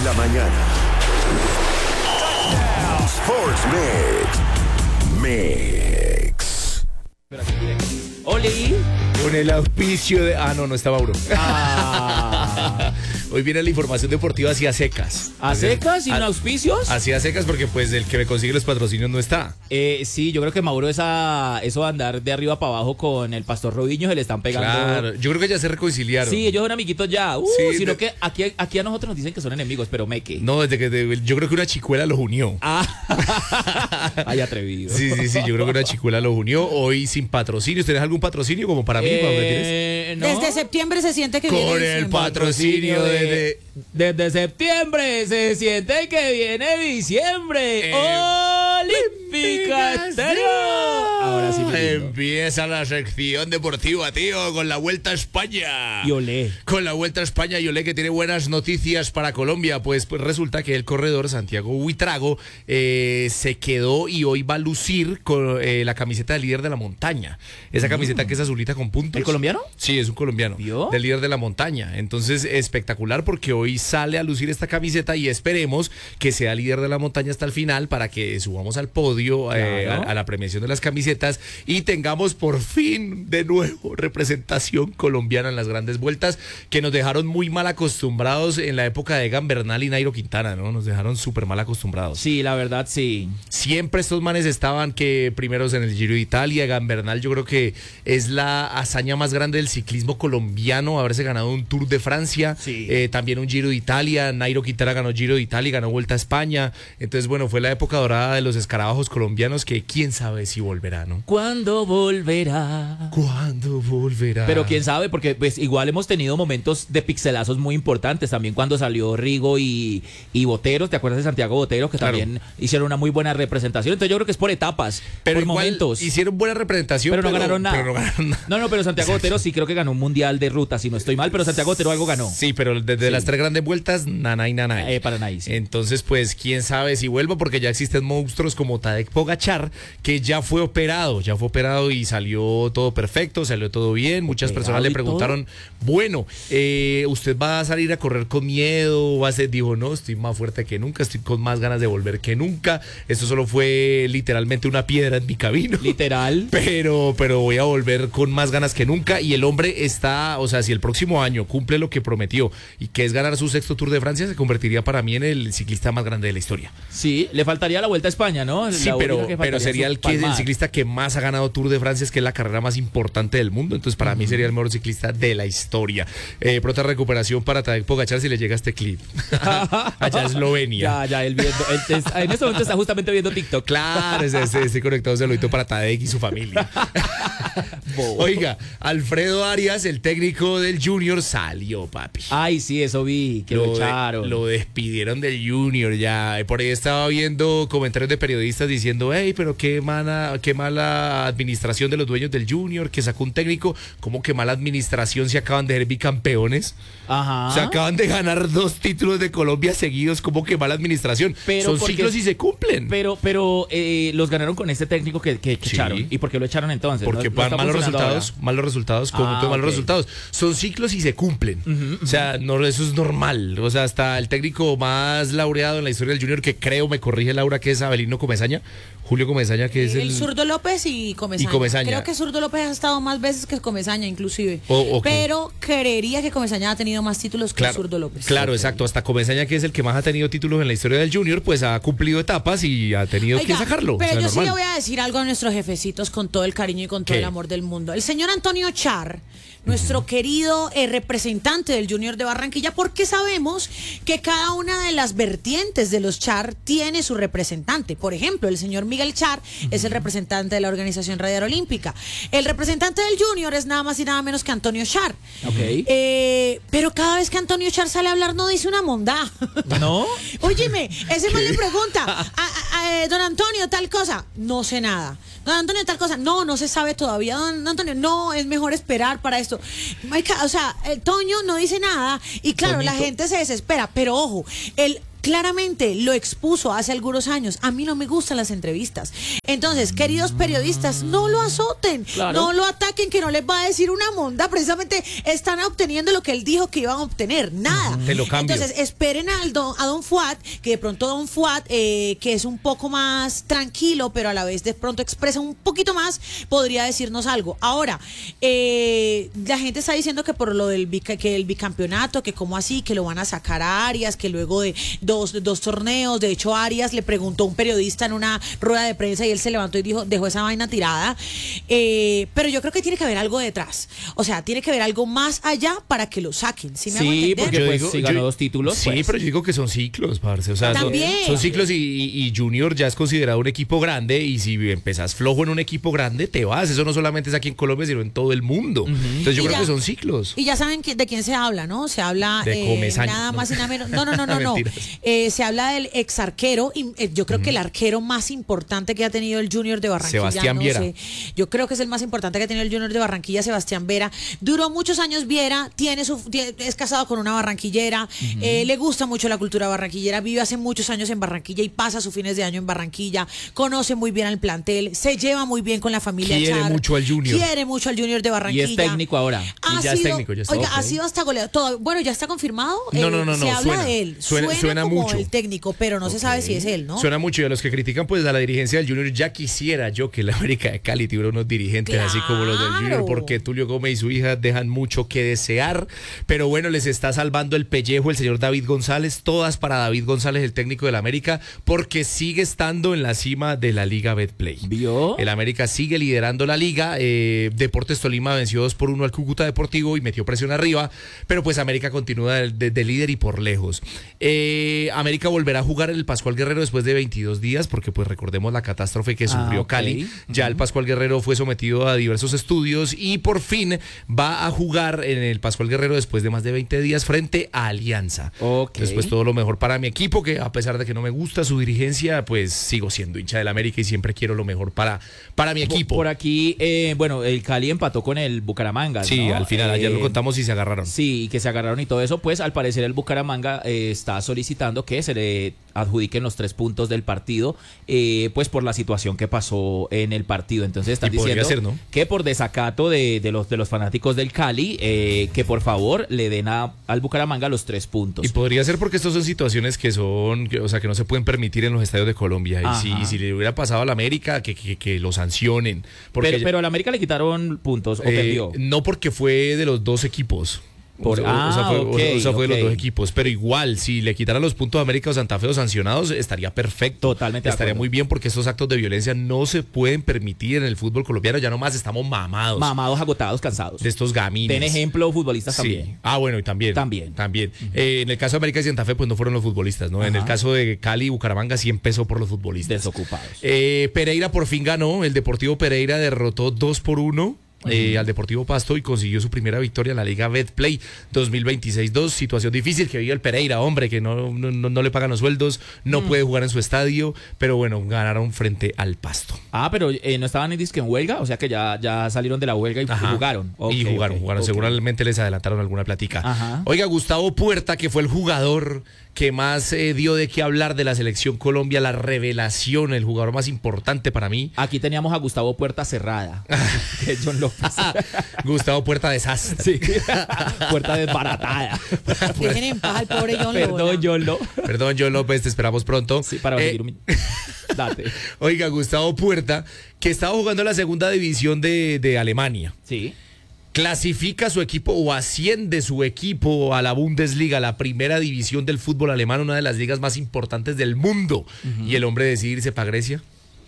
la mañana. Sports Mix. ¡Oli! Con el auspicio de... Ah, no está Mauro. Hoy viene la información deportiva hacia secas. ¿A secas? ¿Sin auspicios? Hacia secas porque pues el que me consigue los patrocinios no está. Sí, yo creo que Mauro eso de andar de arriba para abajo con el Pastor Robinho se le están pegando. Claro, yo creo que ya se reconciliaron. Sí, ellos son amiguitos ya. Sí, sino que aquí a nosotros nos dicen que son enemigos, pero meque. No, yo creo que una chicuela los unió. Ay, atrevido. Sí, yo creo que una chicuela los unió. Hoy sin patrocinio. ¿Tenés algún patrocinio como para mí? ¿Para dónde tienes? ¿No? Desde septiembre se siente que viene Con diciembre. el patrocinio Desde septiembre se siente que viene diciembre. Olímpica Estéreo. Ahora sí me lindo. Empieza la sección deportiva, tío, con la Vuelta a España. Y olé. Con la Vuelta a España y olé que tiene buenas noticias para Colombia. Pues resulta que el corredor Santiago Buitrago se quedó y hoy va a lucir con la camiseta del líder de la montaña. Esa camiseta que es azulita con puntos. ¿El colombiano? Sí, es un colombiano. ¿Vio? Del líder de la montaña. Entonces, espectacular porque hoy sale a lucir esta camiseta y esperemos que sea líder de la montaña hasta el final para que subamos al podio, claro, a la premiación de las camisetas y tengamos por fin de nuevo representación colombiana en las grandes vueltas que nos dejaron muy mal acostumbrados en la época de Egan Bernal y Nairo Quintana, ¿no? Nos dejaron súper mal acostumbrados. Sí, la verdad, sí. Siempre estos manes estaban que primeros en el Giro de Italia. Egan Bernal yo creo que es la hazaña más grande del ciclismo colombiano, haberse ganado un Tour de Francia, sí. También un Giro de Italia. Nairo Quintana ganó Giro de Italia y ganó Vuelta a España. Entonces, bueno, fue la época dorada de los escarabajos colombianos que quién sabe si volverá, ¿no? ¿Cuándo volverá? ¿Cuándo volverá? Pero quién sabe, porque pues igual hemos tenido momentos de pixelazos muy importantes. También cuando salió Rigo y Botero, ¿te acuerdas de Santiago Botero? Que claro, también hicieron una muy buena representación. Entonces yo creo que es por etapas, pero por momentos. Hicieron buena representación, pero no ganaron nada. No, pero Santiago Botero sí creo que ganó un mundial de ruta, si no estoy mal, pero Santiago Botero algo ganó. Sí, pero desde las 3 grandes vueltas, nanay. Para nadie, sí. Entonces, pues, quién sabe si vuelva, porque ya existen monstruos como Tadej Pogačar, que ya fue operado y salió todo perfecto, salió todo bien. Muchas personas le preguntaron, bueno, ¿usted va a salir a correr con miedo? Dijo, no, estoy más fuerte que nunca, estoy con más ganas de volver que nunca. Esto solo fue literalmente una piedra en mi camino. Literal. Pero voy a volver con más ganas que nunca. Y el hombre está, o sea, si el próximo año cumple lo que prometió y que es ganar su 6º Tour de Francia, se convertiría para mí en el ciclista más grande de la historia. Sí, le faltaría la Vuelta a España, ¿no? Sí, pero sería el ciclista que más ha ganado Tour de Francia, es que es la carrera más importante del mundo. Entonces, para mí sería el mejor ciclista de la historia. Pronta recuperación para Tadej Pogačar si le llega este clip. Allá en Eslovenia. Ya, él viendo. En este momento está justamente viendo TikTok. Claro, estoy conectado un saludito para Tadej y su familia. Oiga, Alfredo Arias, el técnico del Junior, salió, papi. Ay, sí, eso vi, que lo echaron. Lo despidieron del Junior ya. Por ahí estaba viendo comentarios de periodistas diciendo, hey, pero qué mala administración de los dueños del Junior, que sacó un técnico. ¿Cómo que mala administración si acaban de ser bicampeones? Ajá. Se acaban de ganar 2 títulos de Colombia seguidos. ¿Cómo que mala administración? Son ciclos y se cumplen. Pero los ganaron con este técnico que echaron. ¿Y por qué lo echaron entonces? Porque malos resultados, malos resultados. Son ciclos y se cumplen. O sea, no, eso es normal. O sea, hasta el técnico más laureado en la historia del Junior, que creo, me corrige Laura, que es Abelino Comesaña, Julio Comesaña, que es el Zurdo López y Comesaña. Creo que Zurdo López ha estado más veces que Comesaña, inclusive. Okay. Pero creería que Comesaña ha tenido más títulos que Zurdo López. Claro, exacto. Hasta Comesaña, que es el que más ha tenido títulos en la historia del Junior, pues ha cumplido etapas y ha tenido que sacarlo. Pero yo sí le voy a decir algo a nuestros jefecitos con todo el cariño y con todo el amor del mundo. El señor Antonio Char, nuestro querido representante del Junior de Barranquilla, porque sabemos que cada una de las vertientes de los Char tiene su representante. Por ejemplo, el señor Miguel Char es el representante de la Organización Radial Olímpica. El representante del Junior es nada más y nada menos que Antonio Char. Okay. Pero cada vez que Antonio Char sale a hablar no dice una mondá. ¿No? Óyeme, ese man le pregunta, don Antonio, tal cosa, no sé nada. Don Antonio, tal cosa, no se sabe todavía. Don Antonio, no, es mejor esperar para esto. O sea, el Toño no dice nada y claro, Toñito. La gente se desespera, pero ojo, claramente lo expuso hace algunos años. A mí no me gustan las entrevistas. Entonces, queridos periodistas, no lo azoten, no lo ataquen, que no les va a decir una monda. Precisamente están obteniendo lo que él dijo que iban a obtener, nada. Te lo cambio. Entonces, esperen a don Fuad, que de pronto don Fuad, que es un poco más tranquilo, pero a la vez de pronto expresa un poquito más, podría decirnos algo. Ahora, la gente está diciendo que por lo del que el bicampeonato, que cómo así, que lo van a sacar a Arias, que luego de dos torneos, de hecho Arias le preguntó a un periodista en una rueda de prensa y él se levantó y dejó esa vaina tirada, pero yo creo que tiene que haber algo detrás, o sea, tiene que haber algo más allá para que lo saquen, ¿sí me hago entender? Porque pues, si ganó 2 títulos, sí, pues. pero yo digo que son ciclos, parce, o sea, También. son ciclos y Junior ya es considerado un equipo grande y si empezás flojo en un equipo grande te vas, eso no solamente es aquí en Colombia sino en todo el mundo, entonces yo creo que son ciclos. Y ya saben de quién se habla, ¿no? Se habla de Comesaña, nada más y nada menos. No. Se habla del ex arquero y yo creo que el arquero más importante que ha tenido el Junior de Barranquilla. Sebastián Viera. Yo creo que es el más importante que ha tenido el Junior de Barranquilla, Sebastián Viera. Duró muchos años Viera, es casado con una barranquillera, le gusta mucho la cultura barranquillera, vive hace muchos años en Barranquilla y pasa sus fines de año en Barranquilla, conoce muy bien al plantel, se lleva muy bien con la familia Quiere Char, mucho al Junior. Quiere mucho al Junior de Barranquilla. Y es técnico ahora. Ya es técnico. Oiga, ha sido hasta goleador. Bueno, ¿ya está confirmado? No. Se habla de él. Suena como mucho. el técnico, pero no se sabe si es él, ¿no? Suena mucho y a los que critican pues a la dirigencia del Junior, ya quisiera yo que la América de Cali tuviera unos dirigentes así como los del Junior, porque Tulio Gómez y su hija dejan mucho que desear, pero bueno, les está salvando el pellejo el señor David González, todas para David González, el técnico del América, porque sigue estando en la cima de la Liga Betplay. ¿Vio? El América sigue liderando la liga, Deportes Tolima venció 2-1 al Cúcuta Deportivo y metió presión arriba, pero pues América continúa de líder y por lejos. América volverá a jugar en el Pascual Guerrero después de 22 días, porque pues recordemos la catástrofe que sufrió Cali. Ya el Pascual Guerrero fue sometido a diversos estudios y por fin va a jugar en el Pascual Guerrero después de más de 20 días frente a Alianza. Después todo lo mejor para mi equipo, que a pesar de que no me gusta su dirigencia, pues sigo siendo hincha del América y siempre quiero lo mejor para mi equipo. Por aquí, bueno, el Cali empató con el Bucaramanga, sí, ¿no? Al final, ayer lo contamos y se agarraron. Sí, y que se agarraron y todo eso, pues al parecer el Bucaramanga está solicitando que se le adjudiquen los 3 puntos del partido, pues por la situación que pasó en el partido. Entonces están diciendo que por desacato de los fanáticos del Cali, que por favor le den al Bucaramanga los 3 puntos. Y podría ser porque estas son situaciones que no se pueden permitir en los estadios de Colombia. Y si le hubiera pasado a la América, que lo sancionen. Pero a la América le quitaron puntos o perdió. No, porque fue de los 2 equipos. Fue de los 2 equipos, pero igual, si le quitaran los puntos a América o Santa Fe o sancionados, estaría perfecto. Totalmente. Estaría muy bien, porque estos actos de violencia no se pueden permitir en el fútbol colombiano. Ya nomás estamos mamados. Mamados, agotados, cansados. De estos gamines. Den ejemplo, futbolistas también. Bueno, y también. En el caso de América y Santa Fe, pues no fueron los futbolistas, ¿no? En el caso de Cali y Bucaramanga sí empezó por los futbolistas. Desocupados. Pereira por fin ganó. El Deportivo Pereira derrotó 2-1 al Deportivo Pasto y consiguió su primera victoria en la Liga Betplay 2026-2. Situación difícil que vive el Pereira, hombre, que no le pagan los sueldos, no puede jugar en su estadio, pero bueno, ganaron frente al Pasto. Pero no estaban en huelga, o sea que ya salieron de la huelga y jugaron. Jugaron. Seguramente les adelantaron alguna plática. Oiga, Gustavo Puerta, que fue el jugador que más dio de qué hablar de la selección Colombia, la revelación, el jugador más importante para mí. Aquí teníamos a Gustavo Puerta cerrada, que es John López. Gustavo Puerta desastre. Sí. Puerta desbaratada. Dejen en paz al pobre John López. Perdón, John López, te esperamos pronto. Sí, para seguir Date. Oiga, Gustavo Puerta, que estaba jugando en la segunda división de Alemania. Sí. Clasifica su equipo o asciende su equipo a la Bundesliga, la primera división del fútbol alemán, una de las ligas más importantes del mundo. Y el hombre decide irse para Grecia.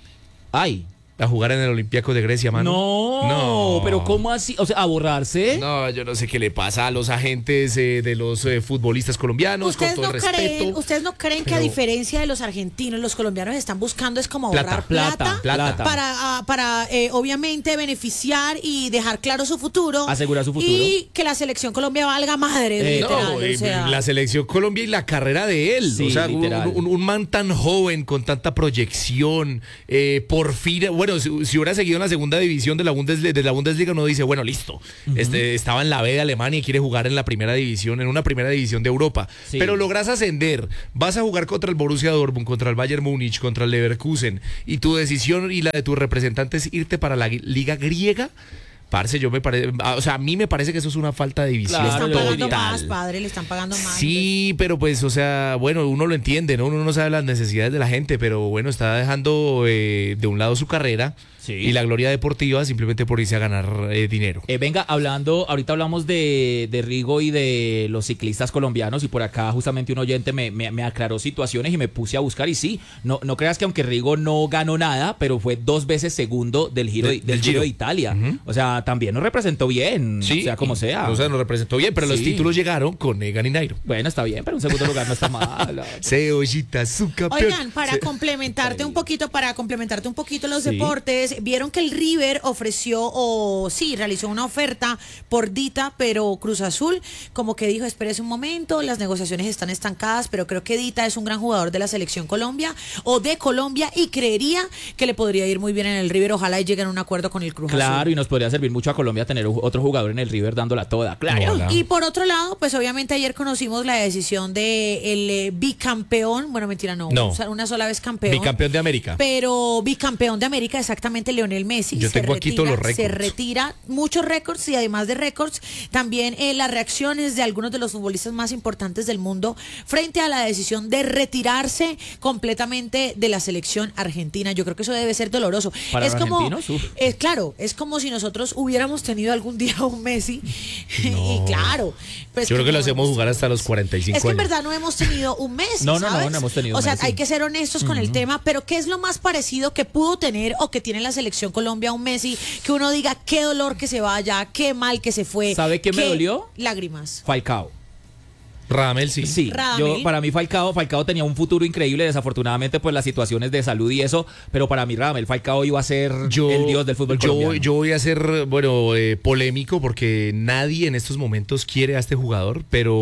A jugar en el Olympiacos de Grecia, mano. No, pero ¿cómo así? O sea, ¿a borrarse? No, yo no sé qué le pasa a los agentes de los futbolistas colombianos, con todo el respeto. ¿Ustedes no creen que a diferencia de los argentinos, los colombianos están buscando es como ahorrar plata. Para obviamente beneficiar y dejar claro su futuro? Asegurar su futuro. Y que la selección Colombia valga madre. La selección Colombia y la carrera de él. Sí, un man tan joven, con tanta proyección, por fin... Bueno, bueno, si hubiera seguido en la segunda división de la Bundesliga, uno dice, bueno, listo, estaba en la B de Alemania y quiere jugar en la primera división, en una primera división de Europa. Sí. Pero logras ascender, vas a jugar contra el Borussia Dortmund, contra el Bayern Múnich, contra el Leverkusen, y tu decisión y la de tus representantes es irte para la liga griega. Parce, a mí me parece que eso es una falta de visión. Claro, le están pagando más, padre, le están pagando más. Sí, pero pues, o sea, bueno, uno lo entiende, ¿no? Uno no sabe las necesidades de la gente, pero bueno, está dejando de un lado su carrera. Sí. Y la gloria deportiva simplemente por irse a ganar dinero. Venga, ahorita hablamos de Rigo y de los ciclistas colombianos, y por acá justamente un oyente me aclaró situaciones y me puse a buscar, y sí, no creas que aunque Rigo no ganó nada, pero fue 2 veces segundo del Giro de Italia. O sea, también nos representó bien, sí, sea como sea. O sea, nos representó bien, pero los títulos llegaron con Egan y Nairo. Bueno, está bien, pero un segundo lugar no está mal. Ceollita, su campeón. Oigan, para complementarte un poquito los deportes, vieron que el River realizó una oferta por Dita, pero Cruz Azul como que dijo, espérese un momento, las negociaciones están estancadas, pero creo que Dita es un gran jugador de la selección Colombia o de Colombia, y creería que le podría ir muy bien en el River. Ojalá y lleguen a un acuerdo con el Cruz Azul. Claro, y nos podría servir mucho a Colombia tener otro jugador en el River dándola toda, claro. Hola. Y por otro lado, pues obviamente ayer conocimos la decisión de el bicampeón, bueno, mentira, no, una sola vez campeón. Bicampeón de América. Pero bicampeón de América, exactamente, Lionel Messi. Yo tengo aquí todos los récords. Se retira, muchos récords, y además de récords, también las reacciones de algunos de los futbolistas más importantes del mundo frente a la decisión de retirarse completamente de la selección argentina. Yo creo que eso debe ser doloroso. Para es los como, argentinos, claro, es como si nosotros hubiéramos tenido algún día un Messi. Y claro, pues yo creo que lo hacemos jugar hasta los 45 años. Es que en verdad no hemos tenido un Messi, no O hemos tenido sea, un Messi. hay que ser honestos con el tema, pero ¿qué es lo más parecido que pudo tener o que tiene la selección Colombia a un Messi, que uno diga qué dolor que se vaya, qué mal que se fue? ¿Sabe qué me dolió? Lágrimas. Falcao. Radamel, sí. Sí, para mí Falcao tenía un futuro increíble, desafortunadamente pues las situaciones de salud y eso, pero para mí Radamel Falcao iba a ser el dios del fútbol colombiano. Yo voy a ser, polémico, porque nadie en estos momentos quiere a este jugador, pero,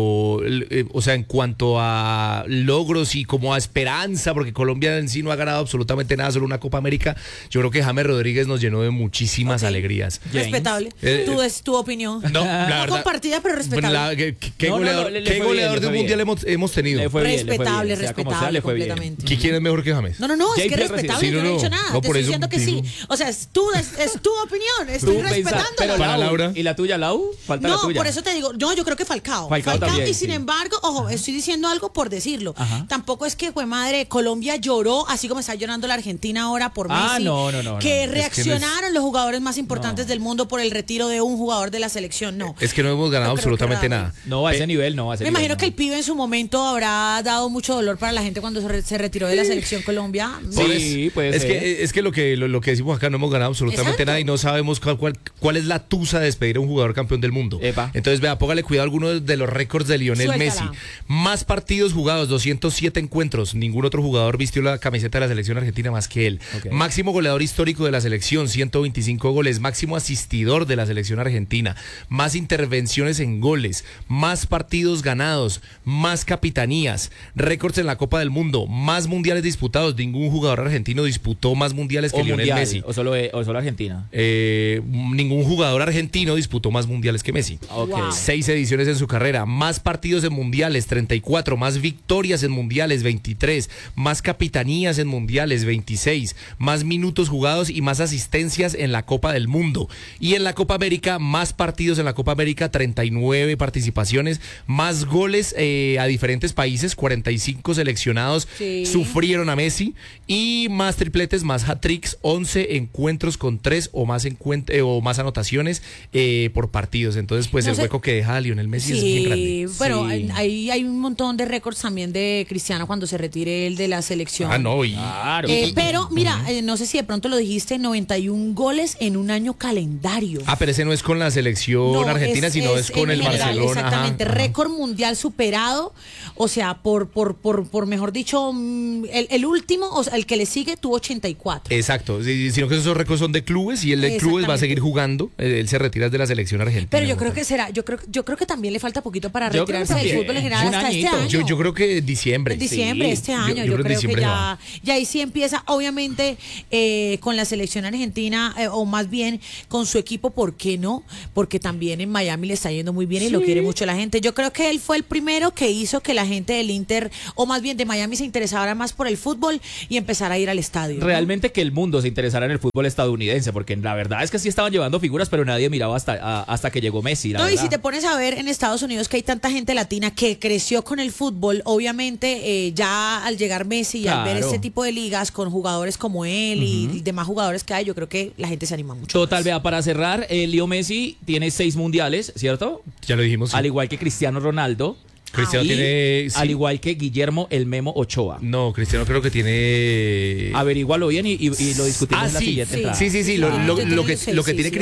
o sea, en cuanto a logros y como a esperanza, porque Colombia en sí no ha ganado absolutamente nada, solo una Copa América, yo creo que James Rodríguez nos llenó de muchísimas alegrías. Respetable. Es tu opinión. No, la verdad, compartida, pero respetable. ¿Qué goleador de un mundial hemos tenido? Respetable, completamente. ¿Quién es mejor que James? No, es que es respetable, yo no he dicho nada. Te estoy diciendo que sí. O sea, es tu opinión, estoy respetándola. Para Laura. ¿Y la tuya, Lau? Falta la tuya. No, por eso te digo, yo creo que Falcao también, y sin embargo, ojo, estoy diciendo algo por decirlo. Tampoco es que, madre, Colombia lloró, así como está llorando la Argentina ahora por Messi. No. Que reaccionaron los jugadores más importantes del mundo por el retiro de un jugador de la selección, no. Es que no hemos ganado absolutamente nada. No, a ese nivel no. Me imagino que el pibe en su momento habrá dado mucho dolor para la gente cuando se retiró de la selección Colombia. Sí, pues es que lo que decimos acá, no hemos ganado absolutamente nada y no sabemos cuál es la tusa de despedir a un jugador campeón del mundo. Epa. Entonces, vea, póngale cuidado a algunos de los récords de Lionel Messi. Más partidos jugados, 207 encuentros. Ningún otro jugador vistió la camiseta de la selección argentina más que él. Okay. Máximo goleador histórico de la selección, 125 goles. Máximo asistidor de la selección argentina. Más intervenciones en goles. Más partidos ganados. Más capitanías. Récords en la Copa del Mundo. Más mundiales disputados. Ningún jugador argentino disputó más mundiales que Lionel Messi. ¿O solo Argentina? Ningún jugador argentino disputó más mundiales que Messi. Okay. 6 ediciones en su carrera. Más partidos en mundiales, 34. Más victorias en mundiales, 23. Más capitanías en mundiales, 26. Más minutos jugados y más asistencias en la Copa del Mundo. Y en la Copa América, más partidos en la Copa América, 39 participaciones. Más goles a diferentes países, 45 seleccionados sufrieron a Messi. Y más tripletes, más hat-tricks, 11 encuentros con 3 o más anotaciones por partidos. Entonces, pues el hueco que deja a Lionel Messi es bien grande. Bueno, ahí hay un montón de récords también de Cristiano cuando se retire el de la selección. Claro. Pero mira, no sé si de pronto lo dijiste, 91 goles en un año calendario. Pero ese no es con la selección argentina, sino es con el Barcelona. Exactamente. Exactamente, récord mundial superado, o sea, por mejor dicho, el último, o sea, el que le sigue tuvo 84. Exacto, sino que esos récords son de clubes y el de clubes va a seguir jugando, él se retira de la selección argentina. Pero yo creo que yo creo que también le falta poquito para retirarse del fútbol en general hasta este año. Yo creo que diciembre. Este año, yo creo que ya ahí sí empieza, obviamente, con la selección argentina, o más bien con su equipo, ¿por qué no? Porque también en Miami le está yendo muy bien y lo quiere mucho la gente. Yo creo que él fue el primero que hizo que la gente del Inter, o más bien de Miami, se interesara más por el fútbol y empezara a ir al estadio, ¿no? Realmente que el mundo se interesara en el fútbol estadounidense, porque la verdad es que sí estaban llevando figuras, pero nadie miraba hasta que llegó Messi, la verdad. Y si te pones a ver en Estados Unidos que hay tanta gente latina que creció con el fútbol, obviamente ya al llegar Messi y al ver este tipo de ligas con jugadores como él y demás jugadores que hay, yo creo que la gente se anima mucho. Total, vea, para cerrar, Leo Messi tiene 6 mundiales, ¿cierto? Ya lo dijimos. Al igual que Cristiano Ronaldo. Cristiano tiene... Al igual que Guillermo el Memo Ochoa. No, Cristiano creo que tiene... Averígualo bien y lo discutimos en la siguiente entrada. Sí. Lo que tiene